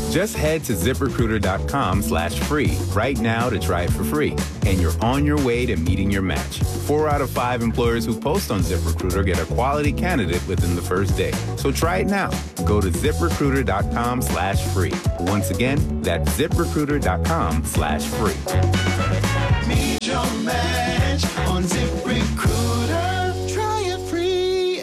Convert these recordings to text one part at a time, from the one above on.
Just head to ZipRecruiter.com/free right now to try it for free. And you're on your way to meeting your match. 4 out of 5 employers who post on ZipRecruiter get a quality candidate within the first day. So try it now. Go to ZipRecruiter.com/free. Once again, that's ZipRecruiter.com/free. Meet your match on ZipRecruiter. Try it free.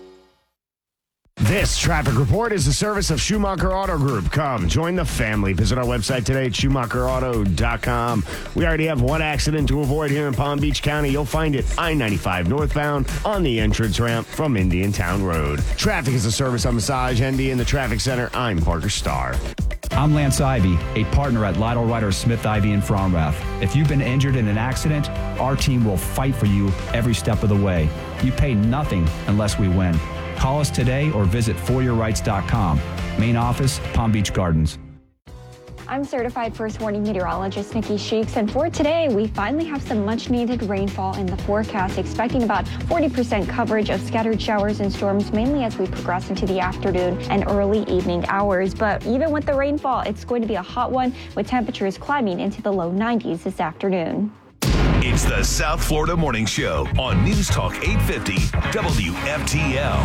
This traffic report is a service of Schumacher Auto Group. Come, join the family. Visit our website today at SchumacherAuto.com. We already have one accident to avoid here in Palm Beach County. You'll find it I-95 northbound on the entrance ramp from Indiantown Road. Traffic is a service of Massage ND in the Traffic Center. I'm Parker Starr. I'm Lance Ivy, a partner at Lytle Ryder Smith Ivy in Fromrath. If you've been injured in an accident, our team will fight for you every step of the way. You pay nothing unless we win. Call us today or visit foryourrights.com. Main office, Palm Beach Gardens. I'm certified first warning meteorologist Nikki Sheeks, and for today, we finally have some much-needed rainfall in the forecast, expecting about 40% coverage of scattered showers and storms, mainly as we progress into the afternoon and early evening hours. But even with the rainfall, it's going to be a hot one, with temperatures climbing into the low 90s this afternoon. It's the South Florida Morning Show on News Talk 850 WFTL.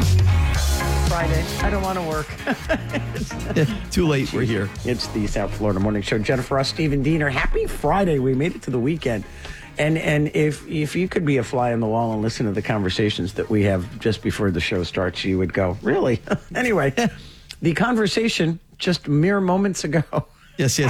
Friday. I don't want to work. Too late. We're here. It's the South Florida Morning Show. Jennifer Ross, Stephen Diener. Happy Friday. We made it to the weekend. And if you could be a fly on the wall and listen to the conversations that we have just before the show starts, you would go, really? Anyway, the conversation just mere moments ago. Yes.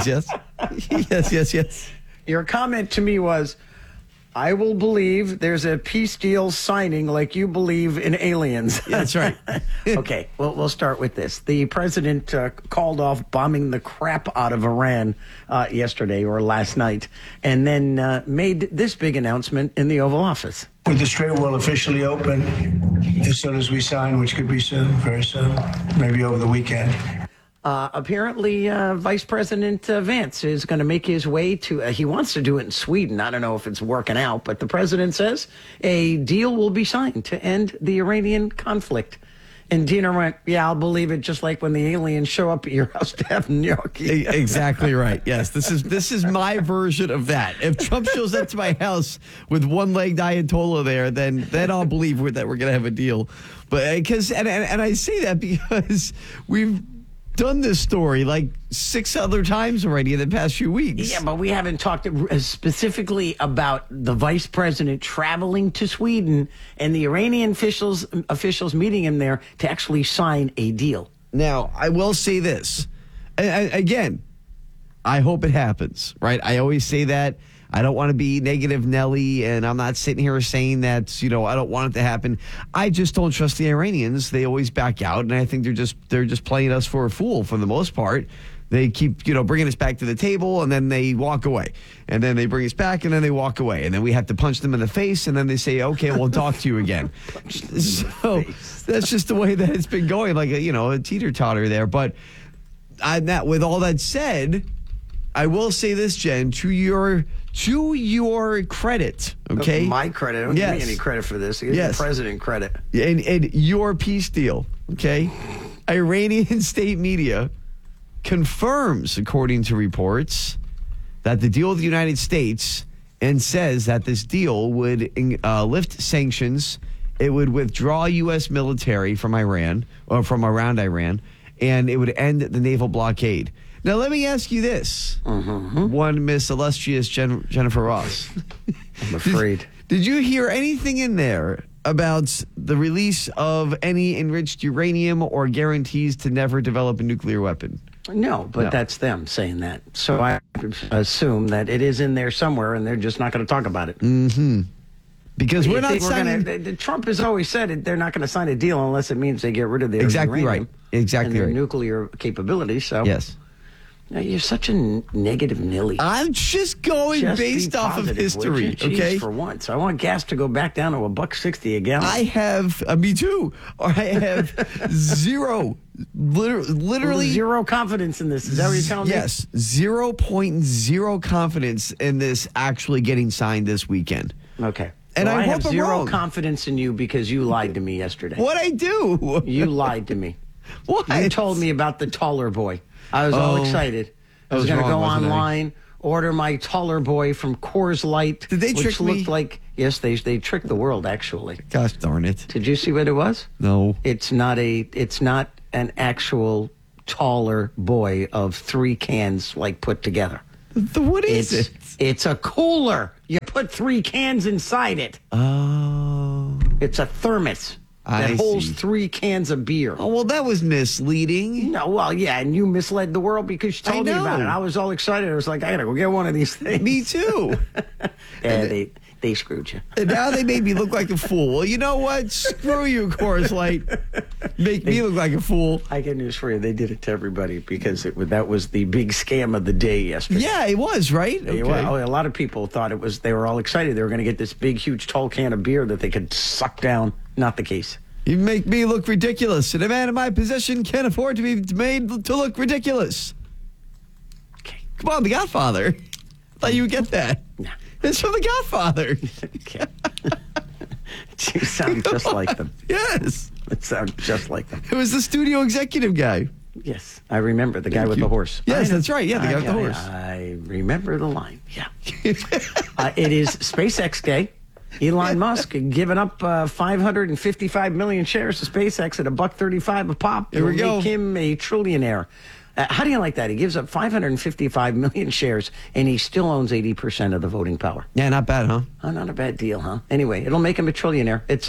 Yes. Your comment to me was, I will believe there's a peace deal signing like you believe in aliens. Yeah, that's right. Okay, well, we'll start with this. The president called off bombing the crap out of Iran yesterday or last night, and then made this big announcement in the Oval Office. With the Strait will officially open as soon as we sign, which could be soon, very soon, maybe over the weekend. Apparently, Vice President Vance is going to make his way to, he wants to do it in Sweden. I don't know if it's working out, but the president says a deal will be signed to end the Iranian conflict. And Dina went, yeah, I'll believe it, just like when the aliens show up at your house to have gnocchi. Exactly right. Yes, this is my version of that. If Trump shows up to my house with one-legged Ayatollah there, then I'll believe that we're going to have a deal. But because and I say that because we've done this story like 6 other times already in the past few weeks. Yeah, but we haven't talked specifically about the vice president traveling to Sweden and the Iranian officials meeting him there to actually sign a deal. Now, I will say this. Again, I hope it happens, right? I always say that. I don't want to be negative Nelly, and I'm not sitting here saying that, I don't want it to happen. I just don't trust the Iranians. They always back out, and I think they're just playing us for a fool for the most part. They keep, bringing us back to the table, and then they walk away. And then they bring us back, and then they walk away. And then we have to punch them in the face, and then they say, okay, we'll talk to you again. So that's just the way that it's been going, like a teeter-totter there. But with all that said, I will say this, Jen, to your credit, okay? My credit. Don't give me any credit for this. Give the president credit. And your peace deal, okay? Iranian state media confirms, according to reports, that the deal with the United States and says that this deal would lift sanctions. It would withdraw U.S. military from Iran, or from around Iran, and it would end the naval blockade. Now, let me ask you this. One Miss Illustrious Jennifer Ross. I'm afraid. Did you hear anything in there about the release of any enriched uranium or guarantees to never develop a nuclear weapon? No, but that's them saying that. So I assume that it is in there somewhere, and they're just not going to talk about it. Mm-hmm. Because we're not signing... Trump has always said they're not going to sign a deal unless it means they get rid of their uranium. Right. Exactly and their right. nuclear capabilities. So yes. Now, you're such a negative Nilly. I'm just going based off of history, okay? For once, I want gas to go back down to $1.60 a gallon. I have, me too. Or I have zero, literally zero confidence in this. Is that what you're telling me? Yes, 0.0 confidence in this actually getting signed this weekend. Okay. And well, I hope have I'm zero wrong. confidence in you because you lied to me yesterday. What'd I do? You lied to me. What? You told me about the taller boy. I was all excited. I was going to go wasn't I? online, order my taller boy from Coors Light. Did they which trick me? looked like, yes, they tricked the world, actually. Gosh darn it. Did you see what it was? No. It's not an actual taller boy of 3 cans like put together. What is it? It's a cooler. You put 3 cans inside it. Oh. It's a thermos that I holds see. 3 cans of beer. Oh, well, that was misleading. No, well, yeah, and you misled the world because you told me about it. I was all excited. I was like, I gotta go get one of these things. Me too. Yeah, they screwed you. And now they made me look like a fool. Well, you know what? Screw you, Coors Light. Make me look like a fool. I get news for you. They did it to everybody because that was the big scam of the day yesterday. Yeah, it was, right? Okay. A lot of people thought it was, they were all excited. They were going to get this big, huge, tall can of beer that they could suck down. Not the case. You make me look ridiculous, and a man in my position can't afford to be made to look ridiculous. Okay. Come on, The Godfather. I thought you would get that. No. It's from The Godfather. Okay. You sound just like them. Yes. It sounds just like them. It was the studio executive guy. Yes, I remember the guy with the horse. Yes, I know. that's right. Yeah, the guy with the horse. I remember the line. Yeah. It is SpaceX Day. Elon Musk giving up 555 million shares to SpaceX at $1.35 a pop. Here we go. Make him a trillionaire. How do you like that? He gives up 555 million shares, and he still owns 80% of the voting power. Yeah, not bad, huh? Oh, not a bad deal, huh? Anyway, it'll make him a trillionaire. It's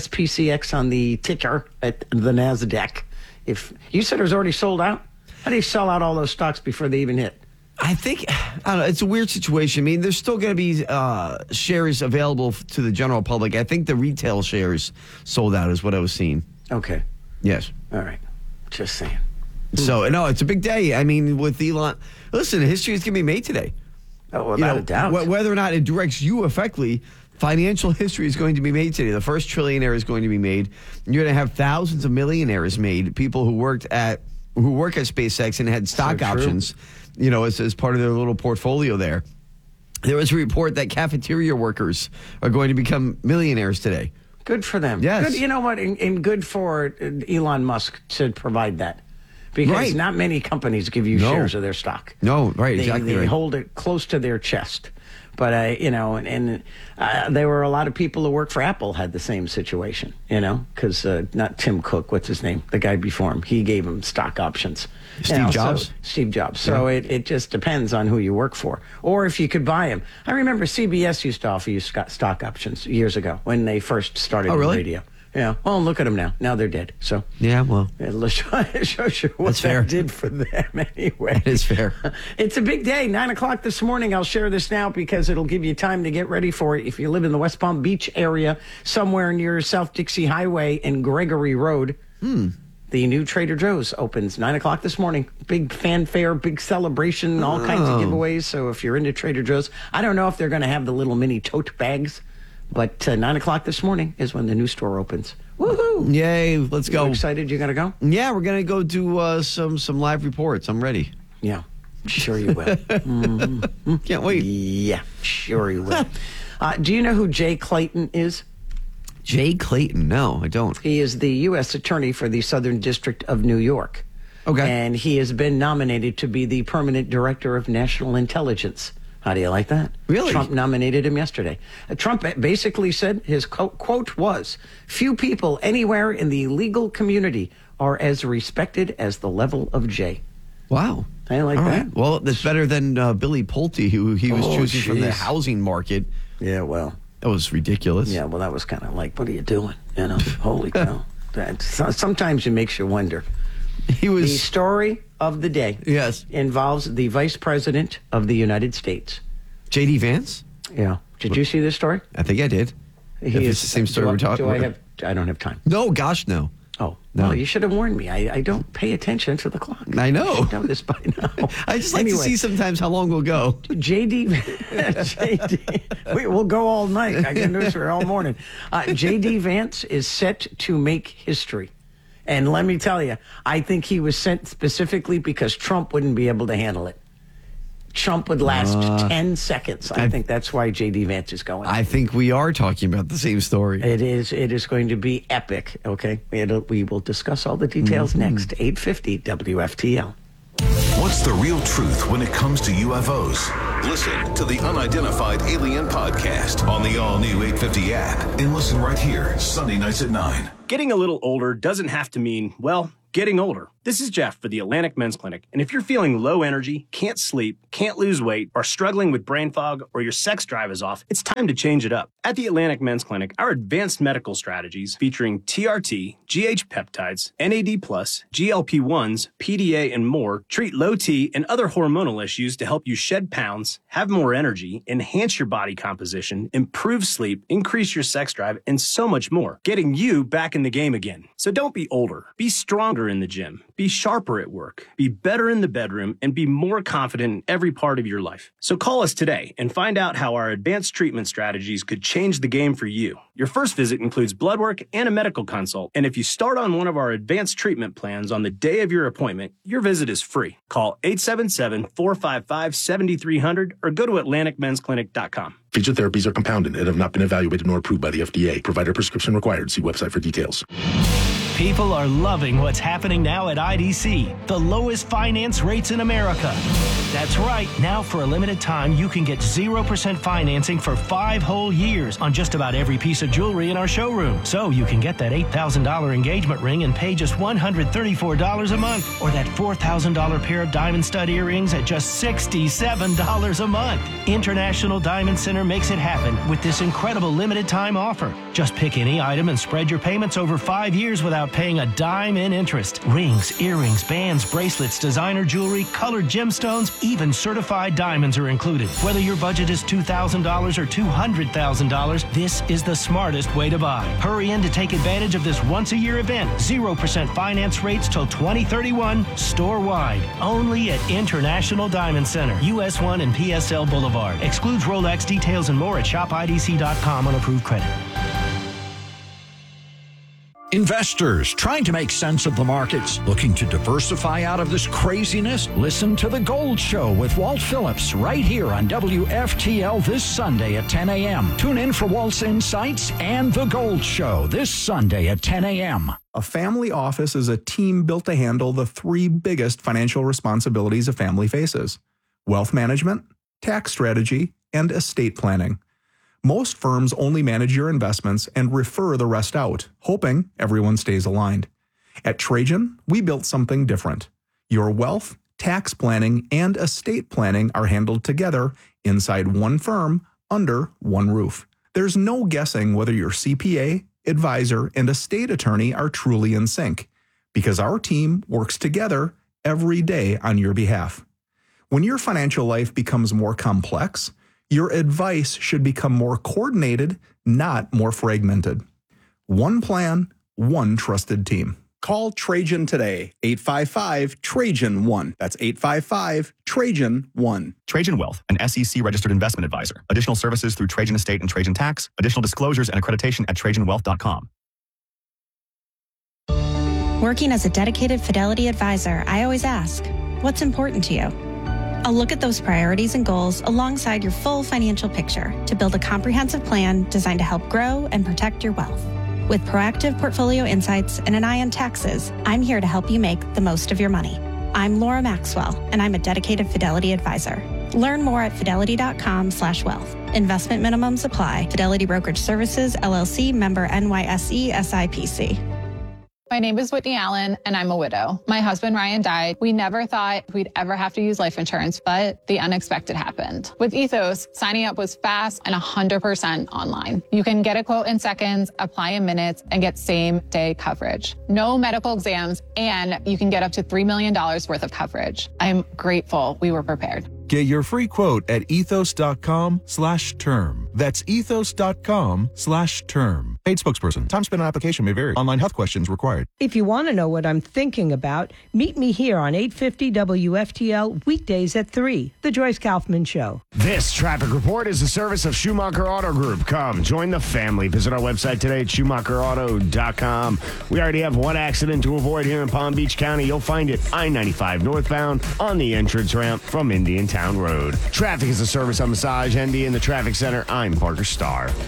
SPCX on the ticker at the NASDAQ. If you said it was already sold out, how do you sell out all those stocks before they even hit? I think, I don't know, it's a weird situation. I mean, there's still going to be shares available to the general public. I think the retail shares sold out is what I was seeing. Okay. Yes. All right. Just saying. So, no, it's a big day. I mean, with Elon, listen, history is going to be made today. Oh, without a doubt. Whether or not it directs you effectively, financial history is going to be made today. The first trillionaire is going to be made. You're going to have thousands of millionaires made, people who work at SpaceX and had stock options, you know, as part of their little portfolio there. There was a report that cafeteria workers are going to become millionaires today. Good for them. Yes. Good, you know what? And good for Elon Musk to provide that. Because not many companies give you shares of their stock. No, right, exactly. They hold it close to their chest. But, you know, and there were a lot of people who work for Apple had the same situation, you know, because not Tim Cook, what's his name? The guy before him. He gave him stock options. Steve Jobs? Steve Jobs. So it just depends on who you work for or if you could buy them. I remember CBS used to offer you stock options years ago when they first started the radio. Yeah. Well, look at them now. Now they're dead. So yeah, well, it shows you what that did for them anyway. It is fair. It's a big day. 9:00 this morning. I'll share this now because it'll give you time to get ready for it. If you live in the West Palm Beach area, somewhere near South Dixie Highway and Gregory Road, the new Trader Joe's opens 9:00 this morning. Big fanfare, big celebration, all kinds of giveaways. So if you're into Trader Joe's, I don't know if they're going to have the little mini tote bags. But 9:00 this morning is when the new store opens. Woohoo! Yay! Let's go. You excited? You gonna go? Yeah, we're gonna go do some live reports. I'm ready. Yeah, sure you will. Can't wait. Yeah, sure you will. Do you know who Jay Clayton is? Jay Clayton? No, I don't. He is the U.S. Attorney for the Southern District of New York. Okay. And he has been nominated to be the permanent director of national intelligence. How do you like that? Really? Trump nominated him yesterday. Trump basically said his quote was, "Few people anywhere in the legal community are as respected as the level of Jay." Wow. I like All that. right. Well, that's better than Billy Pulte, who he was choosing from the jeez. housing market. Yeah, well. That was ridiculous. Yeah, well, that was kind of like, what are you doing? You know, holy cow. Sometimes it makes you wonder. He was. The story of the day involves the Vice President of the United States. J.D. Vance? Yeah. Did you see this story? I think I did. If it's the same story we're talking about. I don't have time. No, gosh, no. Oh, No. well, you should have warned me. I don't pay attention to the clock. I know. I should know this by now. I just like to see sometimes how long we'll go. JD, we'll go all night. I get news for all morning. JD Vance is set to make history. And let me tell you, I think he was sent specifically because Trump wouldn't be able to handle it. Trump would last 10 seconds. I think that's why J.D. Vance is going. I think we are talking about the same story. It is going to be epic, okay? We will discuss all the details next. 8:50 WFTL. What's the real truth when it comes to UFOs? Listen to the Unidentified Alien Podcast on the all-new 850 app and listen right here, Sunday nights at 9. Getting a little older doesn't have to mean, well, getting older. This is Jeff for the Atlantic Men's Clinic, and if you're feeling low energy, can't sleep, can't lose weight, are struggling with brain fog, or your sex drive is off, it's time to change it up. At the Atlantic Men's Clinic, our advanced medical strategies featuring TRT, GH peptides, NAD+, GLP-1s, PDA, and more treat low T and other hormonal issues to help you shed pounds, have more energy, enhance your body composition, improve sleep, increase your sex drive, and so much more, getting you back in the game again. So don't be older. Be stronger in the gym. Be sharper at work, be better in the bedroom, and be more confident in every part of your life. So call us today and find out how our advanced treatment strategies could change the game for you. Your first visit includes blood work and a medical consult, and if you start on one of our advanced treatment plans on the day of your appointment, your visit is free. Call 877-455-7300 or go to AtlanticMen'sClinic.com. Featured therapies are compounded and have not been evaluated nor approved by the FDA. Provider prescription required. See website for details. People are loving what's happening now at IDC, the lowest finance rates in America. That's right. Now, for a limited time, you can get 0% financing for 5 whole years on just about every piece of jewelry in our showroom. So you can get that $8,000 engagement ring and pay just $134 a month, or that $4,000 pair of diamond stud earrings at just $67 a month. International Diamond Center makes it happen with this incredible limited time offer. Just pick any item and spread your payments over 5 years without paying a dime in interest. Rings, earrings, bands, bracelets, designer jewelry, colored gemstones, even certified diamonds are included. Whether your budget is $2,000 or $200,000, this is the smartest way to buy. Hurry in to take advantage of this once-a-year event. 0% finance rates till 2031, store-wide. Only at International Diamond Center, US 1 and PSL Boulevard. Excludes Rolex. Details and more at shopidc.com on approved credit. Investors trying to make sense of the markets, looking to diversify out of this craziness? Listen to The Gold Show with Walt Phillips right here on WFTL this Sunday at 10 a.m. Tune in for Walt's insights and The Gold Show this Sunday at 10 a.m. A family office is a team built to handle the 3 biggest financial responsibilities a family faces: wealth management, tax strategy, and estate planning. Most firms only manage your investments and refer the rest out, hoping everyone stays aligned. At Trajan, we built something different. Your wealth, tax planning, and estate planning are handled together inside one firm under one roof. There's no guessing whether your CPA, advisor, and estate attorney are truly in sync, because our team works together every day on your behalf. When your financial life becomes more complex, your advice should become more coordinated, not more fragmented. One plan, one trusted team. Call Trajan today, 855-TRAJAN-1. That's 855-TRAJAN-1. Trajan Wealth, an SEC-registered investment advisor. Additional services through Trajan Estate and Trajan Tax. Additional disclosures and accreditation at TrajanWealth.com. Working as a dedicated Fidelity advisor, I always ask, what's important to you? I'll look at those priorities and goals alongside your full financial picture to build a comprehensive plan designed to help grow and protect your wealth. With proactive portfolio insights and an eye on taxes, I'm here to help you make the most of your money. I'm Laura Maxwell, and I'm a dedicated Fidelity advisor. Learn more at fidelity.com/wealth. Investment minimums apply. Fidelity Brokerage Services, LLC, member NYSE, SIPC. My name is Whitney Allen, and I'm a widow. My husband, Ryan, died. We never thought we'd ever have to use life insurance, but the unexpected happened. With Ethos, signing up was fast and 100% online. You can get a quote in seconds, apply in minutes, and get same-day coverage. No medical exams, and you can get up to $3 million worth of coverage. I'm grateful we were prepared. Get your free quote at ethos.com/term. That's ethos.com/term. Paid spokesperson. Time spent on application may vary. Online health questions required. If you want to know what I'm thinking about, meet me here on 850 WFTL weekdays at 3. The Joyce Kaufman Show. This traffic report is a service of Schumacher Auto Group. Come, join the family. Visit our website today at SchumacherAuto.com. We already have one accident to avoid here in Palm Beach County. You'll find it I-95 northbound on the entrance ramp from Indian Town Road. Traffic is a service of Massage Envy in the Traffic Center. I'm Parker Starr.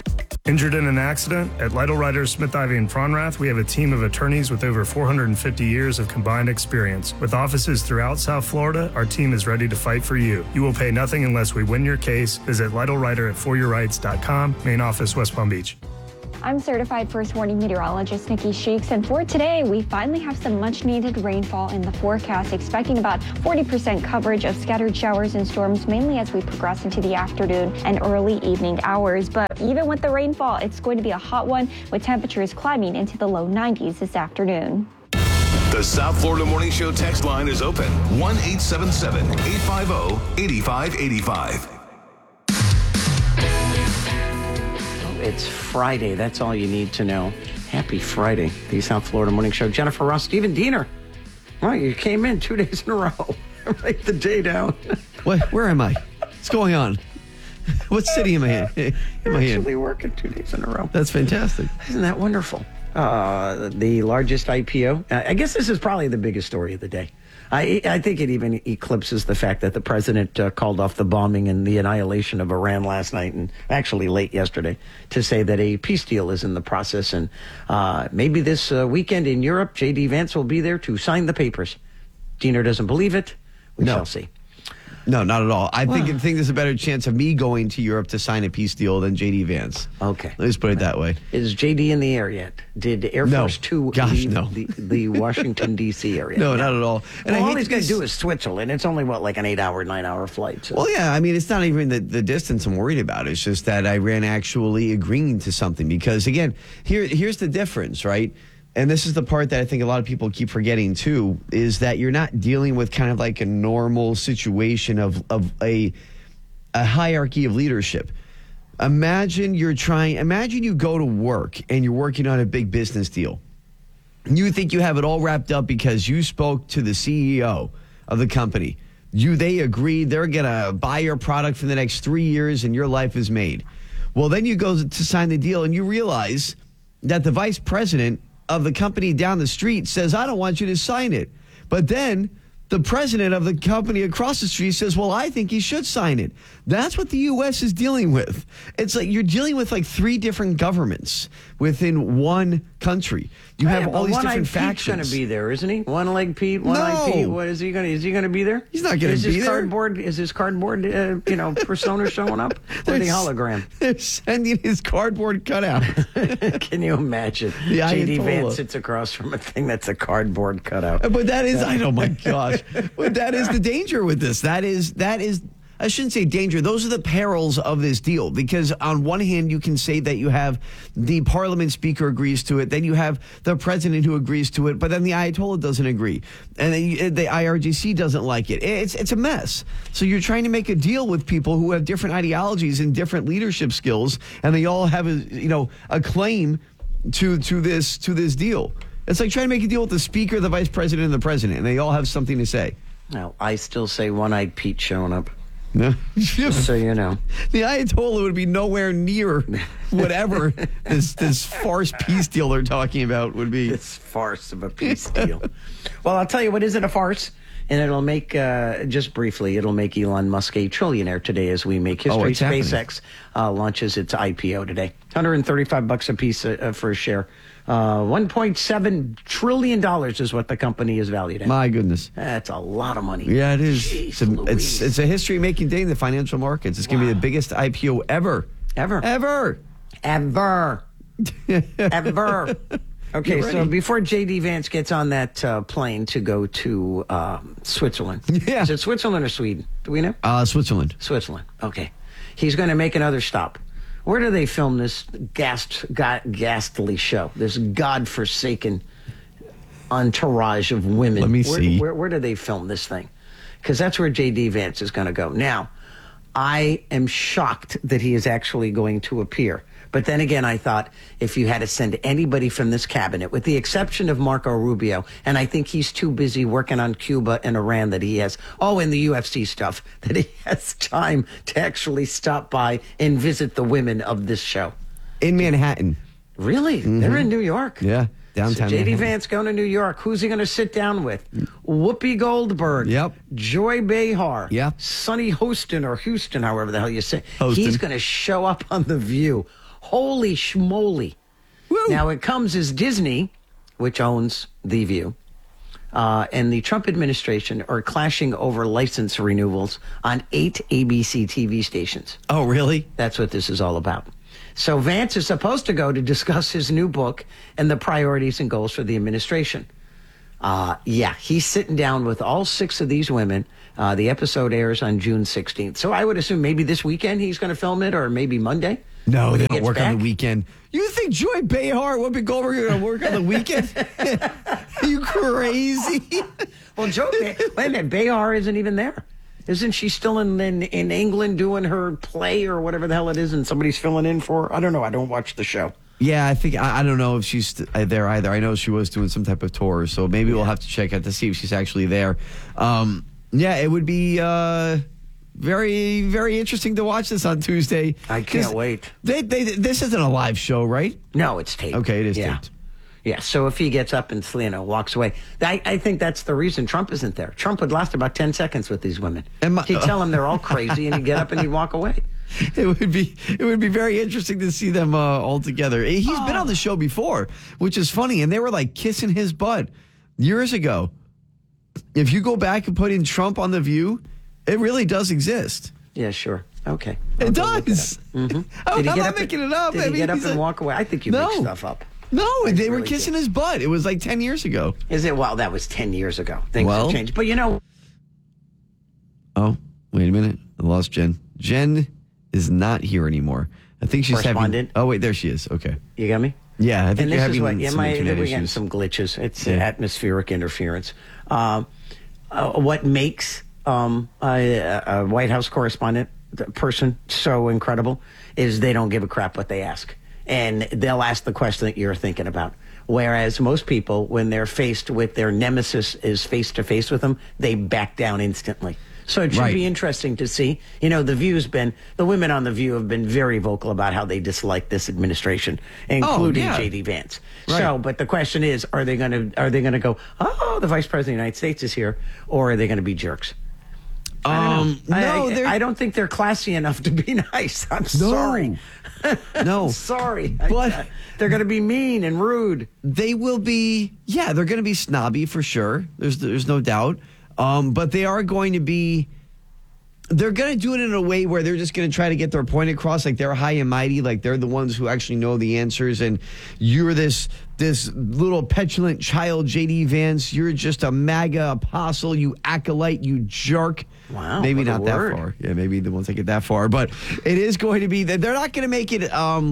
Injured in an accident? At Lytle Ryder, Smith Ivy, and Fronrath, we have a team of attorneys with over 450 years of combined experience. With offices throughout South Florida, our team is ready to fight for you. You will pay nothing unless we win your case. Visit Lytle Ryder at foryourrights.com, main office, West Palm Beach. I'm certified first warning meteorologist Nikki Sheeks, and for today, we finally have some much needed rainfall in the forecast, expecting about 40% coverage of scattered showers and storms, mainly as we progress into the afternoon and early evening hours. But even with the rainfall, it's going to be a hot one, with temperatures climbing into the low 90s this afternoon. The South Florida Morning Show text line is open. 1-877-850-8585. It's Friday. That's all you need to know. Happy Friday. The South Florida Morning Show. Jennifer Ross, Stephen Diener. Well, you came in 2 days in a row. Write the day down. Where am I? What's going on? What city am I in? You're actually working 2 days in a row. That's fantastic. Isn't that wonderful? The largest IPO. I guess this is probably the biggest story of the day. I think it even eclipses the fact that the president called off the bombing and the annihilation of Iran last night, and actually late yesterday, to say that a peace deal is in the process. And maybe this weekend in Europe, J.D. Vance will be there to sign the papers. Diener doesn't believe it. We shall see. No, not at all. I think there's a better chance of me going to Europe to sign a peace deal than J.D. Vance. Okay. Let's put it that way. Is J.D. in the air yet? Did Air Force Two leave the Washington, D.C. area? No, not at all. And all he's going to do is Switzerland. It's only, like an 8-hour, 9-hour flight. So. Well, yeah. I mean, it's not even the distance I'm worried about. It's just that Iran actually agreeing to something. Because, again, here's the difference, right? And this is the part that I think a lot of people keep forgetting, too, is that you're not dealing with kind of like a normal situation of a hierarchy of leadership. Imagine you go to work and you're working on a big business deal. You think you have it all wrapped up because you spoke to the CEO of the company. They agreed they're going to buy your product for the next 3 years and your life is made. Well, then you go to sign the deal and you realize that the vice president of the company down the street says, I don't want you to sign it. But then the president of the company across the street says, well, I think he should sign it. That's what the U.S. is dealing with. It's like you're dealing with like 3 different governments within one country. You have all these different factions. Pete's going to be there, isn't he? One-Leg Pete, One-Eye Pete. What is he going to? Is he going to be there? He's not going to be there. Is his cardboard, persona showing up? Or the hologram? They're sending his cardboard cutout. Can you imagine? J.D. Vance sits across from a thing that's a cardboard cutout. But that is, oh my gosh. But that is the danger with this. That is. I shouldn't say danger. Those are the perils of this deal, because on one hand, you can say that you have the parliament speaker agrees to it, then you have the president who agrees to it, but then the Ayatollah doesn't agree, and then the IRGC doesn't like it. It's a mess. So you're trying to make a deal with people who have different ideologies and different leadership skills, and they all have a claim to this deal. It's like trying to make a deal with the speaker, the vice president, and the president, and they all have something to say. Now, I still say One-Eyed Pete showing up. No. Just so you know. The Ayatollah would be nowhere near whatever this farce peace deal they're talking about would be. This farce of a peace deal. Well, I'll tell you what isn't a farce, and it'll make, just briefly, it'll make Elon Musk a trillionaire today as we make history. SpaceX launches its IPO today. $135 a piece for a share. $1.7 trillion is what the company is valued at. My goodness. That's a lot of money. Yeah, it is. Jeez, it's a history-making day in the financial markets. It's going to be the biggest IPO ever. Ever. Okay, so before J.D. Vance gets on that plane to go to Switzerland. Yeah. Is it Switzerland or Sweden? Do we know? Switzerland. Switzerland. Okay. He's going to make another stop. Where do they film this ghastly show? This godforsaken entourage of women. Let me see. Where do they film this thing? Because that's where J.D. Vance is going to go. Now, I am shocked that he is actually going to appear. But then again, I thought if you had to send anybody from this cabinet, with the exception of Marco Rubio, and I think he's too busy working on Cuba and Iran and the UFC stuff, that he has time to actually stop by and visit the women of this show. In Manhattan. Really? Mm-hmm. They're in New York? Yeah, downtown So J.D. Manhattan. Vance going to New York. Who's he going to sit down with? Whoopi Goldberg. Yep. Joy Behar. Yep. Sonny Houston, however the hell you say. Houston. He's going to show up on The View. Holy schmoly. Now, it comes as Disney, which owns The View, and the Trump administration are clashing over license renewals on 8 ABC TV stations. Oh, really? That's what this is all about. So Vance is supposed to go to discuss his new book and the priorities and goals for the administration. He's sitting down with all 6 of these women. The episode airs on June 16th. So I would assume maybe this weekend he's going to film it, or maybe Monday. No, they don't work on the weekend. You think Joy Behar, Whoopi Goldberg are going to work on the weekend? Are you crazy? Well, wait a minute, Behar isn't even there. Isn't she still in England doing her play or whatever the hell it is, and somebody's filling in for her? I don't know. I don't watch the show. Yeah, I think, I don't know if she's there either. I know she was doing some type of tour, so maybe we'll have to check out to see if she's actually there. It would be very, very interesting to watch this on Tuesday. I can't wait. This isn't a live show, right? No, it's taped. Okay, it is taped. Yeah, so if he gets up and walks away, I think that's the reason Trump isn't there. Trump would last about 10 seconds with these women. He'd tell them they're all crazy, and he'd get up and he'd walk away. It would be very interesting to see them all together. He's been on the show before, which is funny, and they were like kissing his butt years ago. If you go back and put in Trump on The View, it really does exist. Yeah, sure. Okay. It does. Mm-hmm. I'm not making it up. Did he get up and walk away? I think you make stuff up. No, they were kissing his butt. It was like 10 years ago. Is it? Well, that was 10 years ago. Things have changed. But Oh, wait a minute. I lost Jen. Jen is not here anymore. I think she's having... Oh, wait, there she is. Okay. You got me? Yeah, I think you're having some internet we're issues. getting some glitches. It's atmospheric interference. What makes a White House correspondent person so incredible is they don't give a crap what they ask. And they'll ask the question that you're thinking about. Whereas most people, when they're faced with their nemesis is face-to-face with them, they back down instantly. So it should be interesting to see. You know, the women on The View have been very vocal about how they dislike this administration, including J.D. Vance. Right. So, but the question is, are they going to go, oh, the Vice President of the United States is here, or are they going to be jerks? I don't think they're classy enough to be nice. I'm sorry. No. Sorry. But they're going to be mean and rude. They will be, they're going to be snobby for sure. There's no doubt. But they are going to be, they're going to do it in a way where they're just going to try to get their point across, like they're high and mighty, like they're the ones who actually know the answers, and you're this little petulant child, J.D. Vance. You're just a MAGA apostle, you acolyte, you jerk. Wow. Maybe not that far. Yeah, maybe they won't take it that far. But it is going to be, they're not going to make it,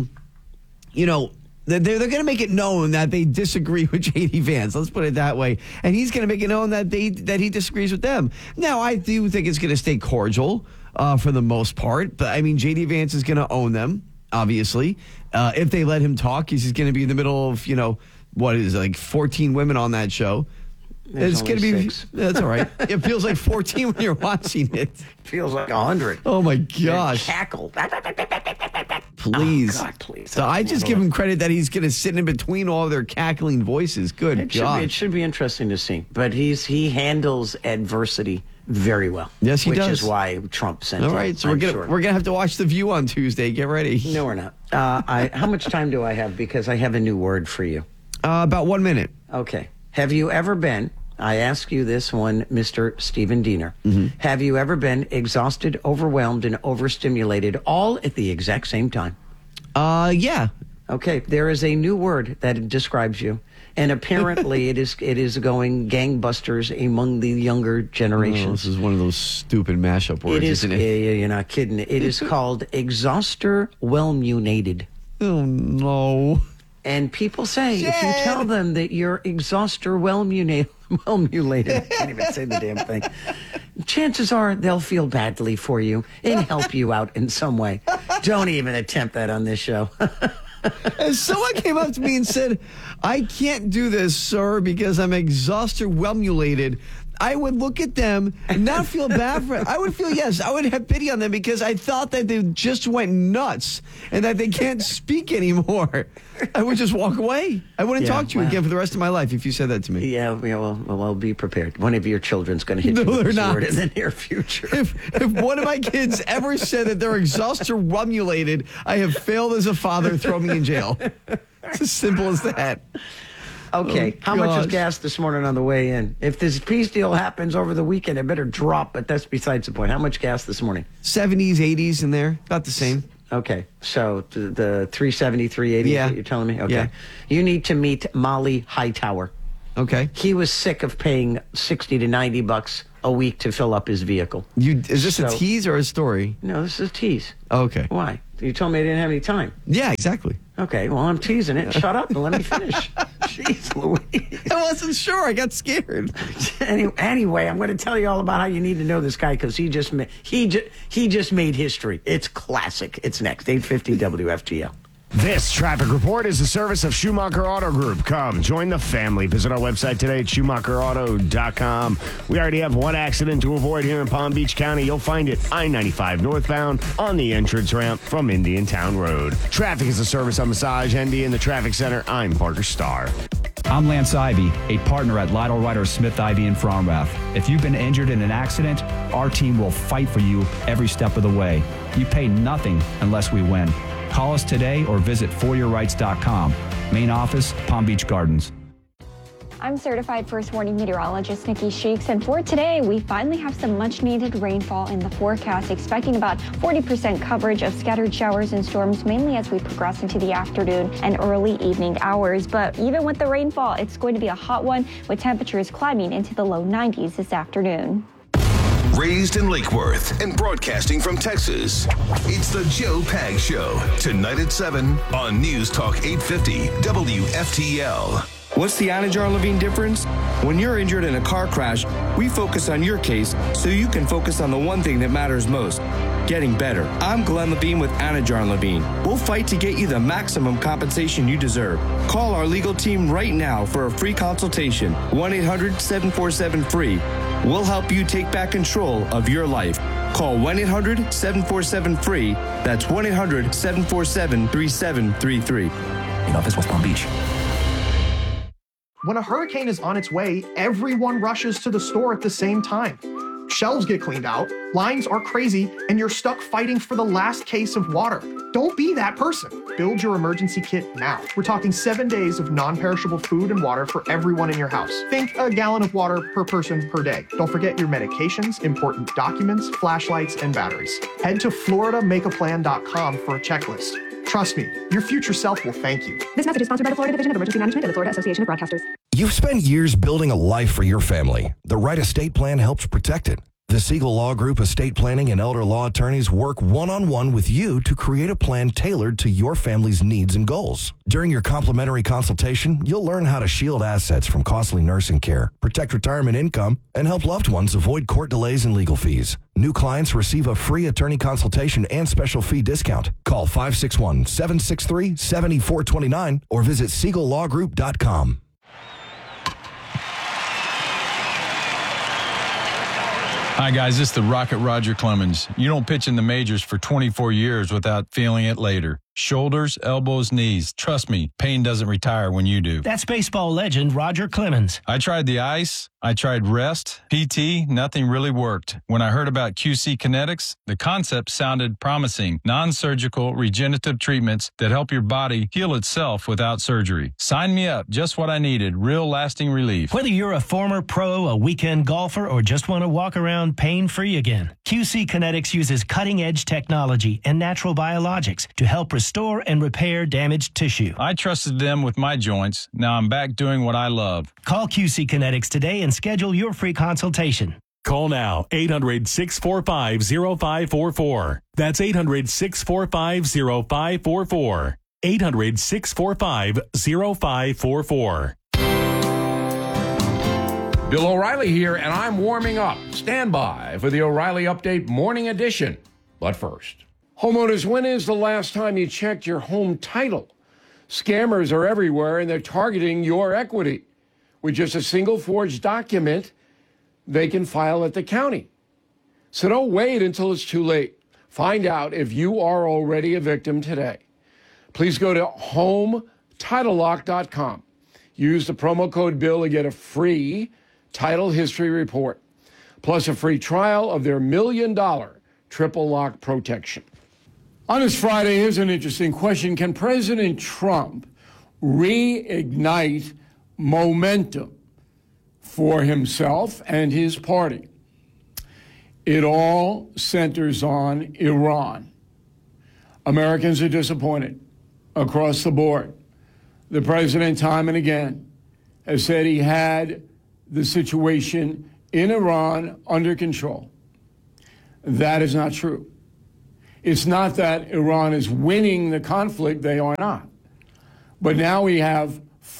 they're going to make it known that they disagree with J.D. Vance. Let's put it that way. And he's going to make it known that he disagrees with them. Now, I do think it's going to stay cordial for the most part. But, I mean, J.D. Vance is going to own them, obviously. If they let him talk, he's going to be in the middle of, what is it, like 14 women on that show. It's going to be, that's all right. It feels like 14 when you're watching it. Feels like 100. Oh, my gosh. Cackle. Please. Oh, God, please. So I just give him credit that he's going to sit in between all of their cackling voices. Good God. It should be interesting to see. But he handles adversity very well. Yes, he does. Which is why Trump sent him. All right, so we're gonna have to watch The View on Tuesday. Get ready. No, we're not. How much time do I have? Because I have a new word for you. About 1 minute. Okay. Have you ever been, I ask you this one, Mr. Stephen Diener, have you ever been exhausted, overwhelmed, and overstimulated all at the exact same time? Yeah. Okay, there is a new word that describes you, and apparently it is going gangbusters among the younger generations. Oh, this is one of those stupid mashup words, isn't it? Yeah, you're not kidding. It is called exhauster-whelmunated. Oh, no. And people say, if you tell them that you're exhauster-whelmulated, I can't even say the damn thing, chances are they'll feel badly for you and help you out in some way. Don't even attempt that on this show. And someone came up to me and said, I can't do this, sir, because I'm exhauster-whelmulated. I would look at them and not feel bad for it. I would feel, yes, I would have pity on them because I thought that they just went nuts and that they can't speak anymore. I would just walk away. I wouldn't talk to you again for the rest of my life if you said that to me. Yeah, well, be prepared. One of your children's going to hit you with a sword in the near future. If one of my kids ever said that they're exhausted-rumulated, I have failed as a father, throw me in jail. It's as simple as that. Okay, how much is gas this morning on the way in? If this peace deal happens over the weekend, it better drop, but that's besides the point. How much gas this morning? 70s, 80s in there, about the same. Okay, so the 370, 380 Yeah. that you're telling me? Okay. Yeah. You need to meet Molly Hightower. Okay. He was sick of paying $60 to $90 a week to fill up his vehicle. Is this a tease or a story? No, this is a tease. Okay. Why? You told me I didn't have any time. Yeah, exactly. Okay, well, I'm teasing it. Shut up and let me finish. Jeez Louise. I wasn't sure. I got scared. Anyway, I'm going to tell you all about how you need to know this guy because he just made history. It's classic. It's next. 850 WFTL. This traffic report is a service of Schumacher Auto Group. Come, join the family. Visit our website today at SchumacherAuto.com. We already have one accident to avoid here in Palm Beach County. You'll find it I-95 northbound on the entrance ramp from Indiantown Road. Traffic is a service of Massage Envy in the Traffic Center. I'm Parker Starr. I'm Lance Ivy, a partner at Lytle Ryder Smith Ivy in Fromrath. If you've been injured in an accident, our team will fight for you every step of the way. You pay nothing unless we win. Call us today or visit foryourrights.com. Main office, Palm Beach Gardens. I'm certified first warning meteorologist Nikki Sheeks, and for today, we finally have some much-needed rainfall in the forecast, expecting about 40% coverage of scattered showers and storms, mainly as we progress into the afternoon and early evening hours. But even with the rainfall, it's going to be a hot one, with temperatures climbing into the low 90s this afternoon. Raised in Lake Worth and broadcasting from Texas, it's the Joe Pag Show. Tonight at 7 on News Talk 850 WFTL. What's the Anajar Levine difference? When you're injured in a car crash, we focus on your case so you can focus on the one thing that matters most, getting better. I'm Glenn Levine with Anajar Levine. We'll fight to get you the maximum compensation you deserve. Call our legal team right now for a free consultation, 1-800-747-FREE. We'll help you take back control of your life. Call 1-800-747-FREE. That's 1-800-747-3733. In office, West Palm Beach. When a hurricane is on its way, everyone rushes to the store at the same time. Shelves get cleaned out, lines are crazy, and you're stuck fighting for the last case of water. Don't be that person. Build your emergency kit now. We're talking 7 days of non-perishable food and water for everyone in your house. Think a gallon of water per person per day. Don't forget your medications, important documents, flashlights, and batteries. Head to FloridaMakeAPlan.com for a checklist. Trust me, your future self will thank you. This message is sponsored by the Florida Division of Emergency Management and the Florida Association of Broadcasters. You've spent years building a life for your family. The right estate plan helps protect it. The Siegel Law Group estate planning and elder law attorneys work one-on-one with you to create a plan tailored to your family's needs and goals. During your complimentary consultation, you'll learn how to shield assets from costly nursing care, protect retirement income, and help loved ones avoid court delays and legal fees. New clients receive a free attorney consultation and special fee discount. Call 561-763-7429 or visit SiegelLawGroup.com. Hi, guys. This is the Rocket Roger Clemens. You don't pitch in the majors for 24 years without feeling it later. Shoulders, elbows, knees. Trust me, pain doesn't retire when you do. That's baseball legend Roger Clemens. I tried the ice. I tried rest, PT, nothing really worked. When I heard about QC Kinetics, the concept sounded promising. Non-surgical regenerative treatments that help your body heal itself without surgery. Sign me up. Just what I needed. Real lasting relief. Whether you're a former pro, a weekend golfer, or just want to walk around pain-free again, QC Kinetics uses cutting-edge technology and natural biologics to help restore and repair damaged tissue. I trusted them with my joints. Now I'm back doing what I love. Call QC Kinetics today and schedule your free consultation. Call now, 800-645-0544. That's 800-645-0544. 800-645-0544. Bill O'Reilly here, and I'm warming up. Stand by for the O'Reilly Update Morning Edition. But first, homeowners, when is the last time you checked your home title? Scammers are everywhere, and they're targeting your equity. With just a single forged document, they can file at the county. So don't wait until it's too late. Find out if you are already a victim today. Please go to HomeTitleLock.com. Use the promo code BILL to get a free title history report, plus a free trial of their $1 million triple lock protection. On this Friday, here's an interesting question. Can President Trump reignite momentum for himself and his party? It all centers on Iran. Americans are disappointed across the board. The president, time and again, has said he had the situation in Iran under control. That is not true. It's not that Iran is winning the conflict, they are not. But now we have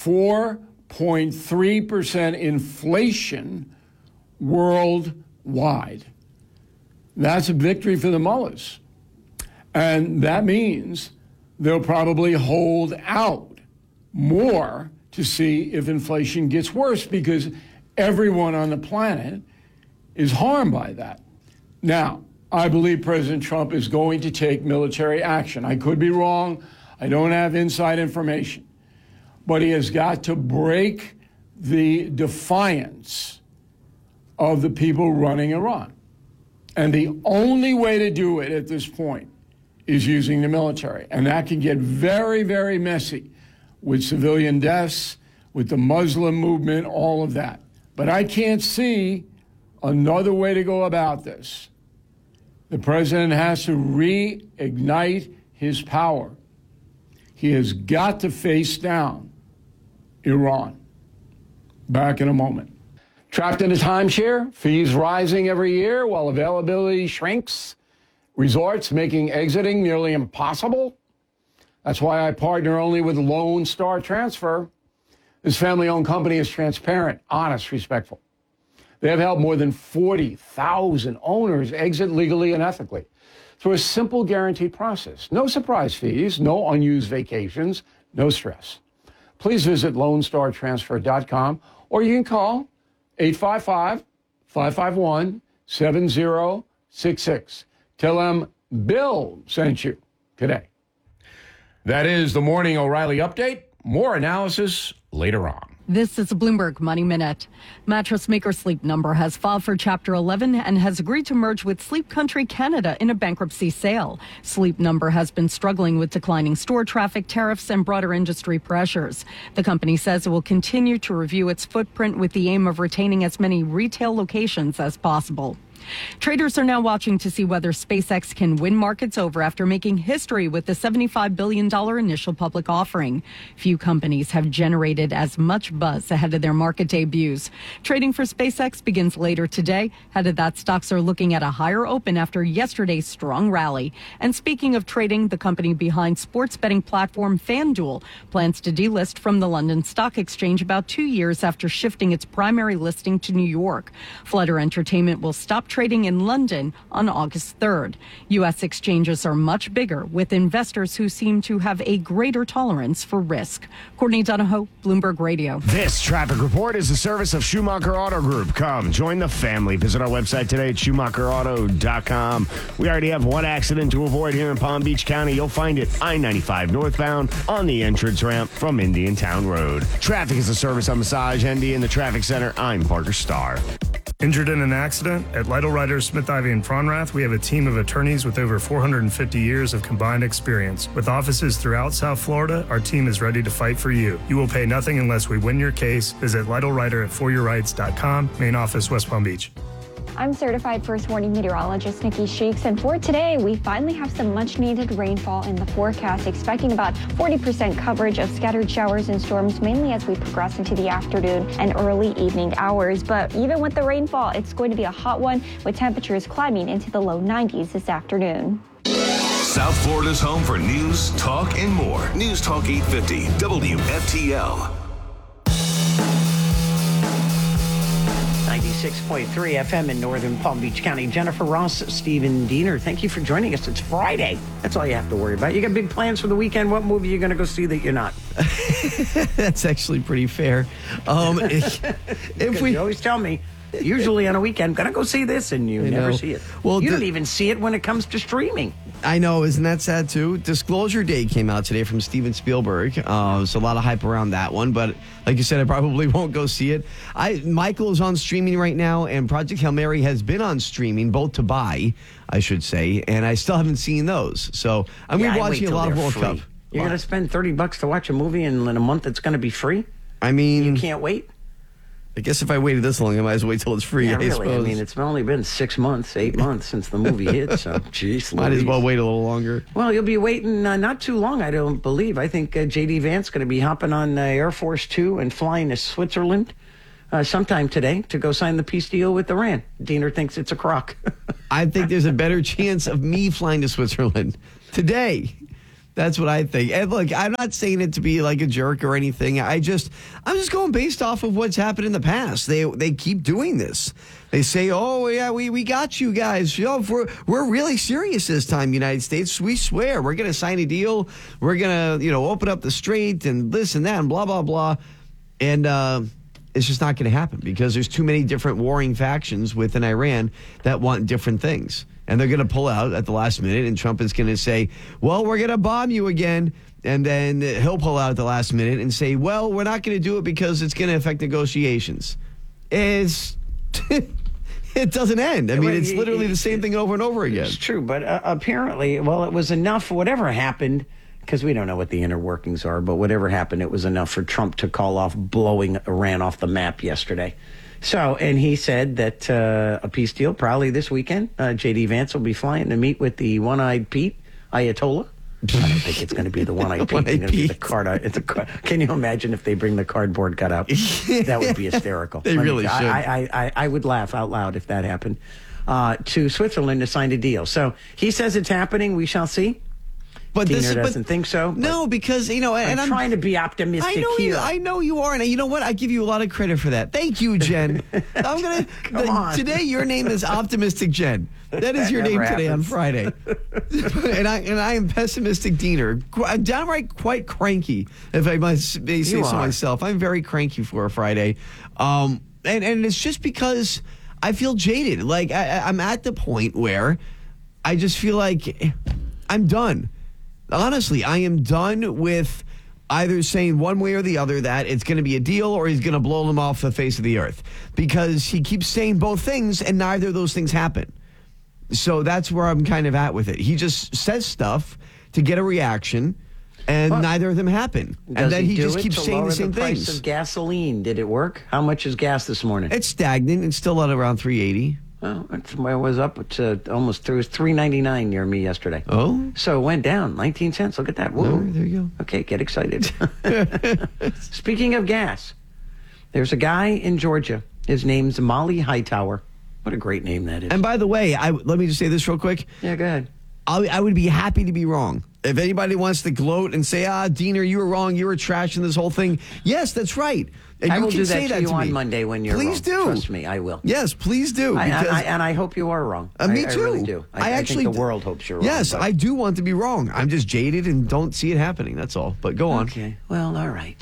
4.3% inflation worldwide. That's a victory for the mullahs. And that means they'll probably hold out more to see if inflation gets worse, because everyone on the planet is harmed by that. Now, I believe President Trump is going to take military action. I could be wrong. I don't have inside information. But he has got to break the defiance of the people running Iran. And the only way to do it at this point is using the military. And that can get very, very messy with civilian deaths, with the Muslim movement, all of that. But I can't see another way to go about this. The president has to reignite his power. He has got to face down Iran. Back in a moment. Trapped in a timeshare, fees rising every year while availability shrinks, resorts making exiting nearly impossible. That's why I partner only with Lone Star Transfer. This family-owned company is transparent, honest, respectful. They have helped more than 40,000 owners exit legally and ethically through a simple guaranteed process. No surprise fees, no unused vacations, no stress. Please visit LoneStarTransfer.com, or you can call 855-551-7066. Tell them Bill sent you today. That is the Morning O'Reilly Update. More analysis later on. This is a Bloomberg Money Minute. Mattress maker Sleep Number has filed for Chapter 11 and has agreed to merge with Sleep Country Canada in a bankruptcy sale. Sleep Number has been struggling with declining store traffic, tariffs, and broader industry pressures. The company says it will continue to review its footprint with the aim of retaining as many retail locations as possible. Traders are now watching to see whether SpaceX can win markets over after making history with the $75 billion initial public offering. Few companies have generated as much buzz ahead of their market debuts. Trading for SpaceX begins later today. Ahead of that, stocks are looking at a higher open after yesterday's strong rally. And speaking of trading, the company behind sports betting platform FanDuel plans to delist from the London Stock Exchange about 2 years after shifting its primary listing to New York. Flutter Entertainment will stop trading in London on August 3rd. U.S. exchanges are much bigger, with investors who seem to have a greater tolerance for risk. Courtney Donahoe, Bloomberg Radio. This traffic report is a service of Schumacher Auto Group. Come, join the family. Visit our website today at SchumacherAuto.com. We already have one accident to avoid here in Palm Beach County. You'll find it I-95 northbound on the entrance ramp from Indiantown Road. Traffic is a service of Massage ND in the Traffic Center. I'm Parker Starr. Injured in an accident? At Lytle Writers, Smith, Ivy, and Fronrath, we have a team of attorneys with over 450 years of combined experience. With offices throughout South Florida, our team is ready to fight for you. You will pay nothing unless we win your case. Visit Lytle Writer at foryourrights.com, main office, West Palm Beach. I'm certified first warning meteorologist Nikki Sheeks, and for today, we finally have some much-needed rainfall in the forecast, expecting about 40% coverage of scattered showers and storms, mainly as we progress into the afternoon and early evening hours. But even with the rainfall, it's going to be a hot one, with temperatures climbing into the low 90s this afternoon. South Florida's home for news, talk, and more. News Talk 850, WFTL. 96.3 FM in northern Palm Beach County. Jennifer Ross, Stephen Diener, thank you for joining us. It's Friday. That's all you have to worry about. You got big plans for the weekend. What movie are you going to go see that you're not? That's actually pretty fair. If we you always tell me Usually on a weekend, gonna go see this, and you never see it. Well, you don't even see it when it comes to streaming. I know, isn't that sad too? Disclosure Day came out today from Steven Spielberg. So a lot of hype around that one, but like you said, I probably won't go see it. Michael is on streaming right now, and Project Hail Mary has been on streaming, both to buy, I should say, and I still haven't seen those. So I'm going to be watching a lot of World Cup. You're going to spend $30 to watch a movie, and in a month it's going to be free? I mean, you can't wait? I guess if I waited this long, I might as well wait till it's free. Yeah, I really. suppose. I mean, it's only been 6 months, 8 months since the movie hit, so geez. Might Louise. as well wait a little longer. Well, you'll be waiting not too long, I don't believe. I think J.D. Vance going to be hopping on Air Force Two and flying to Switzerland sometime today to go sign the peace deal with Iran. Diener thinks it's a crock. I think there's a better chance of me flying to Switzerland today. That's what I think. And look, I'm not saying it to be like a jerk or anything. I'm just going based off of what's happened in the past. They keep doing this. They say, "Oh yeah, we got you guys. You know, we're really serious this time, United States. We swear we're going to sign a deal. We're going to open up the strait and this and that and blah blah blah." And it's just not going to happen because there's too many different warring factions within Iran that want different things. And they're going to pull out at the last minute, and Trump is going to say, well, we're going to bomb you again. And then he'll pull out at the last minute and say, well, we're not going to do it because it's going to affect negotiations. It doesn't end. I mean, it's literally the same thing over and over again. It's true, but apparently, well, it was enough, whatever happened, because we don't know what the inner workings are, but whatever happened, it was enough for Trump to call off blowing Iran off the map yesterday. So, and he said that a peace deal probably this weekend. J.D. Vance will be flying to meet with the one-eyed Pete Ayatollah. I don't think it's going to be the one-eyed Pete. It's going to be the card. Can you imagine if they bring the cardboard cutout? That would be hysterical. They really should. I would laugh out loud if that happened. To Switzerland to sign a deal. So he says it's happening. We shall see. But Diener doesn't think so. No, because, and I'm trying to be optimistic here. I know you are, and you know what? I give you a lot of credit for that. Thank you, Jen. Come on. Today, your name is Optimistic Jen. That is your name today on Friday. and I am Pessimistic Diener. I'm downright quite cranky, if I may say so myself. I'm very cranky for a Friday. And it's just because I feel jaded. Like, I'm at the point where I just feel like I'm done. Honestly, I am done with either saying one way or the other that it's going to be a deal or he's going to blow them off the face of the earth, because he keeps saying both things and neither of those things happen. So that's where I'm kind of at with it. He just says stuff to get a reaction, and neither of them happen. And then he just keeps saying the same things. Price of gasoline, did it work? How much is gas this morning? It's stagnant. It's still at around $3.80. Well, it was up to almost $3.99 near me yesterday. Oh, so it went down 19 cents. Look at that. Whoa. There you go. Okay, get excited. Speaking of gas, there's a guy in Georgia. His name's Molly Hightower. What a great name that is. And by the way, let me just say this real quick. Yeah, go ahead. I would be happy to be wrong. If anybody wants to gloat and say, Diener, you were wrong, you were trashing this whole thing. Yes, that's right. And I you will can do say that to you on me. Monday when you're Please wrong. do. Trust me, I will. Yes, please do. And I hope you are wrong. Me too. I really do. I actually think the world hopes you're wrong. Yes, I do want to be wrong. I'm just jaded and don't see it happening. That's all. But go on. Okay. Well, all right.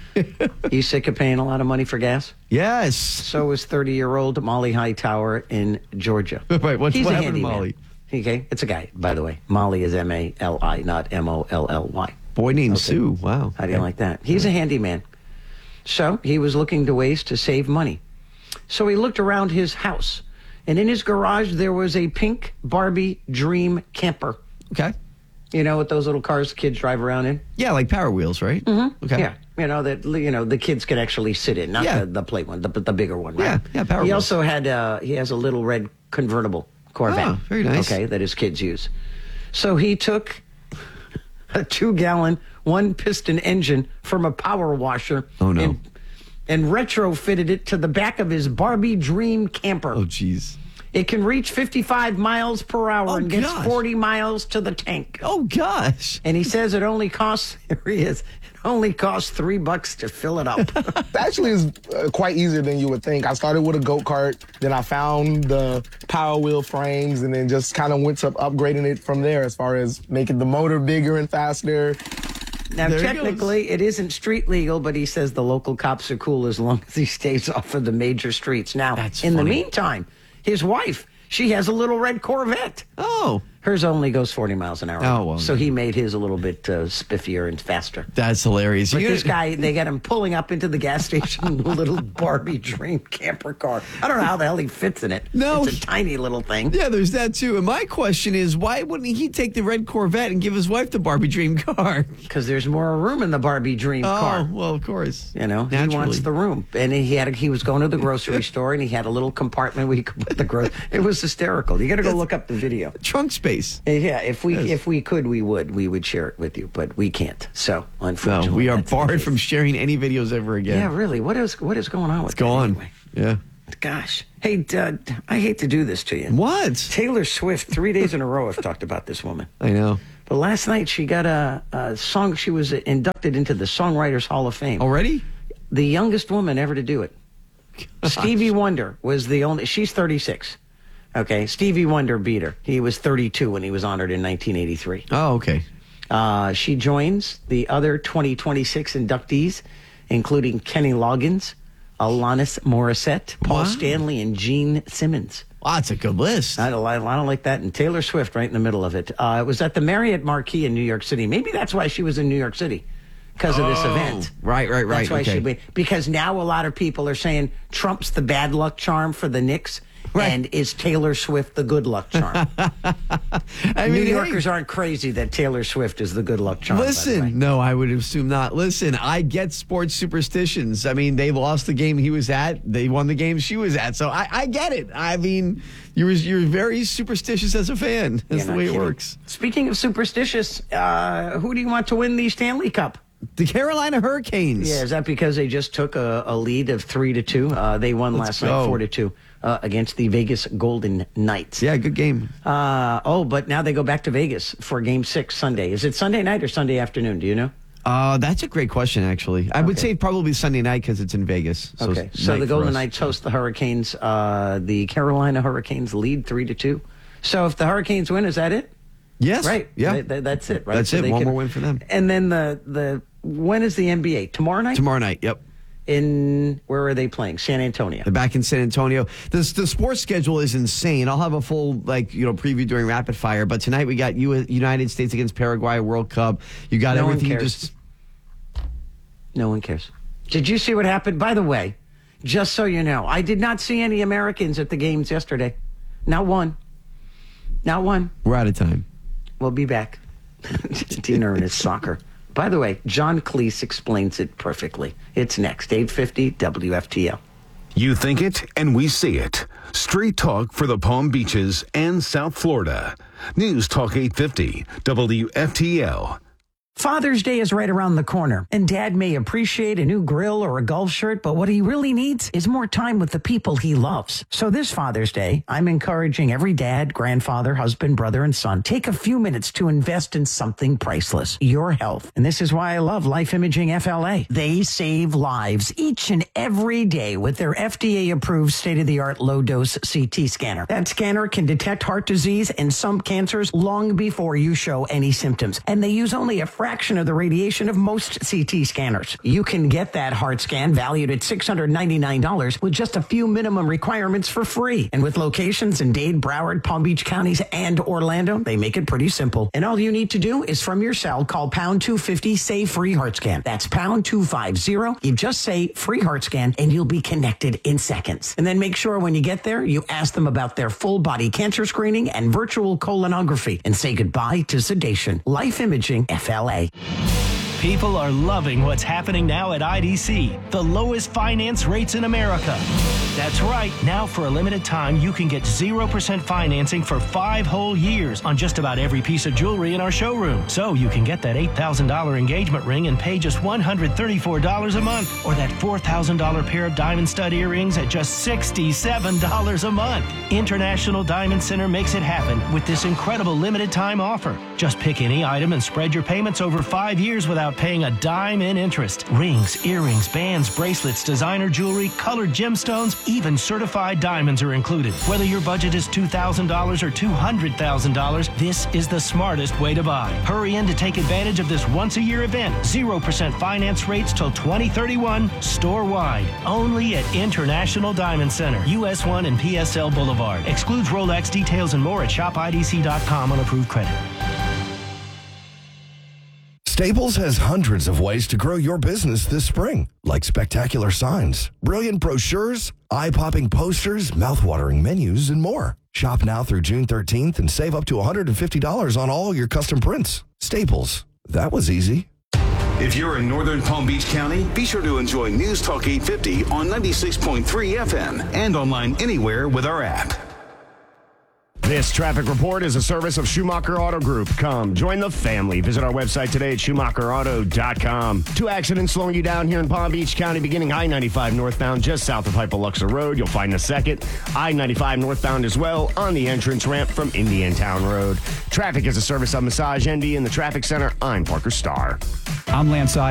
You sick of paying a lot of money for gas? Yes. So is 30-year-old Molly Hightower in Georgia. Right. What happened to handyman. Molly? Okay, it's a guy, by the way. Molly is M-A-L-I, not M-O-L-L-Y. Boy named Sue. Wow. How do you like that? He's a handyman. So he was looking to ways to save money. So he looked around his house, and in his garage there was a pink Barbie Dream camper. Okay. You know what those little cars kids drive around in? Yeah, like Power Wheels, right? Mm-hmm. Okay. Yeah. The kids can actually sit in, not the plate one, the bigger one, right? Yeah, Power Wheels. He also had he has a little red convertible Corvette. Oh, very nice. Okay, that his kids use. So he took a 2-gallon, 1-piston engine from a power washer. Oh, no. And retrofitted it to the back of his Barbie Dream camper. Oh, jeez. It can reach 55 miles per hour and gets 40 miles to the tank. Oh, gosh. And he says it only costs, here he is, it only costs $3 to fill it up. It actually is quite easier than you would think. I started with a go-kart, then I found the Power Wheel frames, and then just kind of went to upgrading it from there as far as making the motor bigger and faster. Now, There he technically, it isn't street legal, but he says the local cops are cool as long as he stays off of the major streets. Now, in the meantime, his wife, she has a little red Corvette. Oh. Hers only goes 40 miles an hour. Oh, well. So he made his a little bit spiffier and faster. That's hilarious. But this guy, they got him pulling up into the gas station in a little Barbie dream camper car. I don't know how the hell he fits in it. No. It's a tiny little thing. Yeah, there's that too. And my question is, why wouldn't he take the red Corvette and give his wife the Barbie dream car? Because there's more room in the Barbie dream car. Oh, well, of course. You know, Naturally. he wants the room. And he was going to the grocery store and he had a little compartment where he could put the groceries. It was hysterical. You got to go look up the video. Trunk space. Yeah, if we could, we would share it with you, but we can't. So, unfortunately. No, we are barred from sharing any videos ever again. Yeah, really. What is going on with that? Go on. Anyway? Yeah. Gosh. Hey, I hate to do this to you. What? Taylor Swift, 3 days in a row, I've talked about this woman. I know. But last night she got a song. She was inducted into the Songwriters Hall of Fame. Already? The youngest woman ever to do it. Stevie Wonder was the only. She's 36. Okay, Stevie Wonder beat her. He was 32 when he was honored in 1983. Oh, okay. She joins the other 2026 inductees, including Kenny Loggins, Alanis Morissette, Paul Stanley, and Gene Simmons. Wow, that's a good list. I don't like that. And Taylor Swift right in the middle of it. It was at the Marriott Marquis in New York City. Maybe that's why she was in New York City, because of this event. Right. That's why okay. because now a lot of people are saying Trump's the bad luck charm for the Knicks. Right. And is Taylor Swift the good luck charm? New Yorkers aren't crazy that Taylor Swift is the good luck charm. Listen, no, I would assume not. Listen, I get sports superstitions. I mean, they lost the game he was at. They won the game she was at. So I get it. I mean, you're very superstitious as a fan. That's the way it works. Speaking of superstitious, who do you want to win the Stanley Cup? The Carolina Hurricanes. Yeah, is that because they just took a lead of 3-2? They won last night 4-2 against the Vegas Golden Knights. Yeah, good game. But now they go back to Vegas for Game 6 Sunday. Is it Sunday night or Sunday afternoon? Do you know? That's a great question, actually. I would say probably Sunday night because it's in Vegas. So okay, so the Golden Knights host the Hurricanes. The Carolina Hurricanes lead 3-2. So if the Hurricanes win, is that it? Yes. Right. Yeah. That's it, right? That's so it. One more win for them. And then the when is the NBA? Tomorrow night? Tomorrow night, yep. Where are they playing? San Antonio. They're back in San Antonio. The sports schedule is insane. I'll have a full preview during Rapid Fire. But tonight we got United States against Paraguay World Cup. You got everything. No one cares. Did you see what happened? By the way, just so you know, I did not see any Americans at the games yesterday. Not one. Not one. We're out of time. We'll be back. Diener and his soccer. By the way, John Cleese explains it perfectly. It's next, 8:50 WFTL. You think it, and we see it. Street talk for the Palm Beaches and South Florida. News Talk 850 WFTL. Father's Day is right around the corner, and Dad may appreciate a new grill or a golf shirt, but what he really needs is more time with the people he loves. So this Father's Day, I'm encouraging every dad, grandfather, husband, brother, and son, take a few minutes to invest in something priceless, your health. And this is why I love Life Imaging FLA. They save lives each and every day with their FDA-approved state-of-the-art low-dose CT scanner. That scanner can detect heart disease and some cancers long before you show any symptoms, and they use only a fraction of the radiation of most CT scanners. You can get that heart scan valued at $699 with just a few minimum requirements for free. And with locations in Dade, Broward, Palm Beach counties, and Orlando, they make it pretty simple. And all you need to do is from your cell, call pound 250, say free heart scan. That's pound 250. You just say free heart scan and you'll be connected in seconds. And then make sure when you get there, you ask them about their full body cancer screening and virtual colonography and say goodbye to sedation. Life Imaging FLA. People are loving what's happening now at IDC, the lowest finance rates in America. That's right. Now, for a limited time, you can get 0% financing for 5 whole years on just about every piece of jewelry in our showroom. So you can get that $8,000 engagement ring and pay just $134 a month, or that $4,000 pair of diamond stud earrings at just $67 a month. International Diamond Center makes it happen with this incredible limited time offer. Just pick any item and spread your payments over 5 years without without paying a dime in interest. Rings, earrings, bands, bracelets, designer jewelry, colored gemstones, even certified diamonds are included. Whether your budget is $2,000 or $200,000, this is the smartest way to buy. Hurry in to take advantage of this once-a-year event. 0% finance rates till 2031, store-wide. Only at International Diamond Center, US 1 and PSL Boulevard. Excludes Rolex. Details and more at shopidc.com on approved credit. Staples has hundreds of ways to grow your business this spring, like spectacular signs, brilliant brochures, eye-popping posters, mouth-watering menus, and more. Shop now through June 13th and save up to $150 on all your custom prints. Staples. That was easy. If you're in northern Palm Beach County, be sure to enjoy News Talk 850 on 96.3 FM and online anywhere with our app. This traffic report is a service of Schumacher Auto Group. Come, join the family. Visit our website today at SchumacherAuto.com. 2 accidents slowing you down here in Palm Beach County, beginning I-95 northbound just south of Hypoluxo Road. You'll find a second. I-95 northbound as well on the entrance ramp from Indiantown Road. Traffic is a service of Massage Envy in the Traffic Center. I'm Parker Starr. I'm Lance